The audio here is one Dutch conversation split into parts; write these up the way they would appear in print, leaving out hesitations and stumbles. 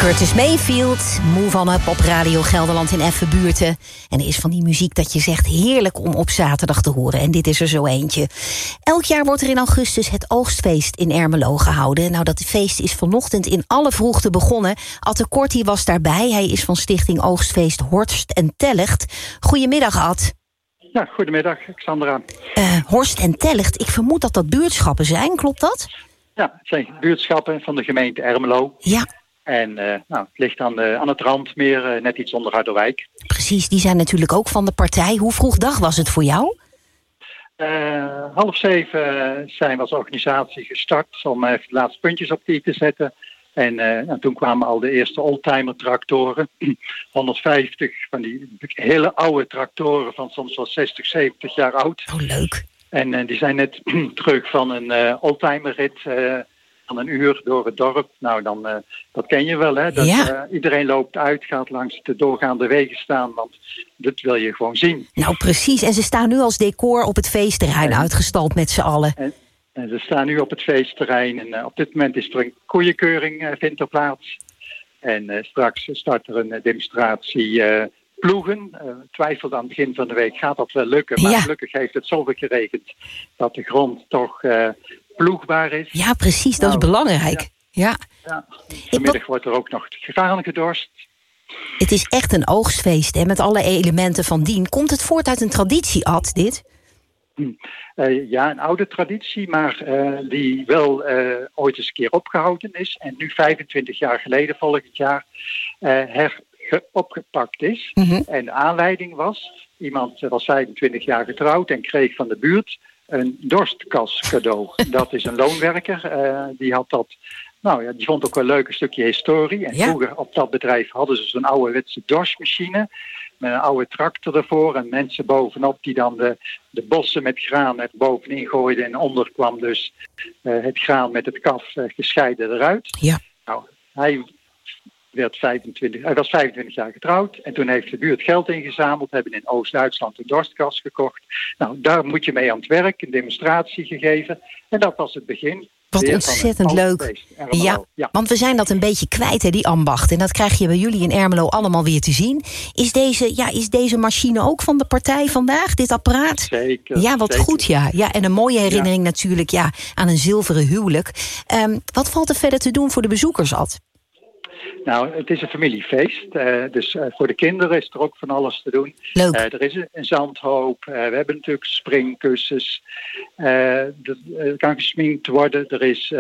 Curtis Mayfield, Move On Up op Radio Gelderland in Effenbuurten. En er is van die muziek dat je zegt heerlijk om op zaterdag te horen. En dit is er zo eentje. Elk jaar wordt er in augustus het oogstfeest in Ermelo gehouden. Nou, dat feest is vanochtend in alle vroegte begonnen. Ad Kortie was daarbij. Hij is van stichting Oogstfeest Horst en Telligt. Goedemiddag, Ad. Ja, goedemiddag, Xandra. Horst en Telligt, ik vermoed dat dat buurtschappen zijn, klopt dat? Ja, het zijn buurtschappen van de gemeente Ermelo. Ja. En het ligt aan het Randmeer, net iets onder Harderwijk. Precies, die zijn natuurlijk ook van de partij. Hoe vroeg dag was het voor jou? 6:30 zijn we als organisatie gestart om even de laatste puntjes op de i te zetten. En toen kwamen al de eerste oldtimer tractoren. 150 van die hele oude tractoren van soms wel 60, 70 jaar oud. Oh, leuk. En die zijn net terug van een oldtimerrit van een uur door het dorp. Nou, dan dat ken je wel, hè? Dat, ja. Iedereen loopt uit, gaat langs de doorgaande wegen staan, want dat wil je gewoon zien. Nou, precies. En ze staan nu als decor op het feestterrein uitgestald met z'n allen. En ze staan nu op het feestterrein en op dit moment is er een koeienkeuring vindt er plaats. En straks start er een demonstratie ploegen. Twijfelde aan het begin van de week, gaat dat wel lukken? Maar gelukkig heeft het zoveel geregend dat de grond toch ploegbaar is. Ja, precies. Dat is belangrijk. Ja. Vanmiddag wordt er ook nog graan gedorst. Het is echt een oogstfeest, hè, met alle elementen van dien. Komt het voort uit een traditie, Ad, dit? Ja, een oude traditie, maar die wel ooit eens een keer opgehouden is. En nu 25 jaar geleden, volgend jaar, opgepakt is. Mm-hmm. En de aanleiding was, iemand was 25 jaar getrouwd en kreeg van de buurt een dorstkas cadeau. Dat is een loonwerker, die had dat. Nou ja, die vond ook wel leuk, een stukje historie. En vroeger op dat bedrijf hadden ze zo'n ouderwetse dorstmachine met een oude tractor ervoor en mensen bovenop die dan de bossen met graan er bovenin gooiden. En onder kwam dus het graan met het kaf gescheiden eruit. Ja. Nou, hij was 25 jaar getrouwd en toen heeft de buurt geld ingezameld, hebben in Oost-Duitsland een dorstkas gekocht. Nou, daar moet je mee aan het werk, een demonstratie gegeven en dat was het begin. Wat ontzettend leuk. Ja, want we zijn dat een beetje kwijt, hè, die ambacht. En dat krijg je bij jullie in Ermelo allemaal weer te zien. Is deze machine ook van de partij vandaag, dit apparaat? Zeker. Ja, wat zeker. Goed, ja. En een mooie herinnering natuurlijk aan een zilveren huwelijk. Wat valt er verder te doen voor de bezoekers, Ad? Nou, het is een familiefeest. Dus voor de kinderen is er ook van alles te doen. Leuk. Er is een zandhoop. We hebben natuurlijk springkussens. Er kan gesminkt worden. Er is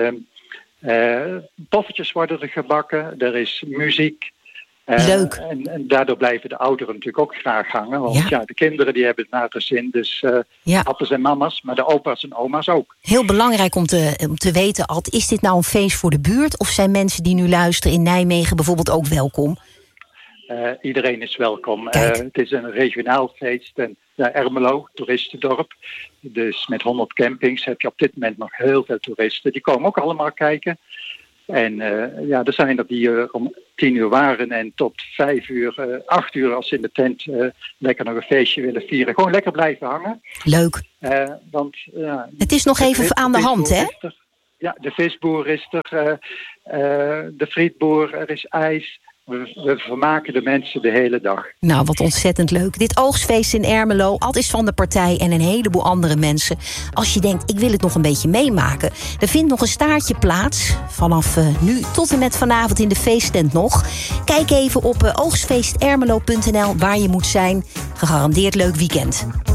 poffertjes worden er gebakken. Er is muziek. Leuk. En daardoor blijven de ouderen natuurlijk ook graag hangen. Want de kinderen die hebben het naar de zin. Dus papa's en mama's, maar de opa's en oma's ook. Heel belangrijk om te weten, Ad, is dit nou een feest voor de buurt? Of zijn mensen die nu luisteren in Nijmegen bijvoorbeeld ook welkom? Iedereen is welkom. Het is een regionaal feest. En Ermelo, toeristendorp. Dus met 100 campings heb je op dit moment nog heel veel toeristen. Die komen ook allemaal kijken. En er zijn er die om 10 uur waren en tot 5 uur, 8 uur als ze in de tent lekker nog een feestje willen vieren. Gewoon lekker blijven hangen. Leuk. Want het is nog even aan de hand, hè? Ja, de visboer is er, de frietboer, er is ijs. We vermaken de mensen de hele dag. Nou, wat ontzettend leuk. Dit oogstfeest in Ermelo, Ad is van de partij en een heleboel andere mensen. Als je denkt, ik wil het nog een beetje meemaken, er vindt nog een staartje plaats. Vanaf nu tot en met vanavond in de feesttent nog. Kijk even op oogstfeestermelo.nl waar je moet zijn. Gegarandeerd leuk weekend.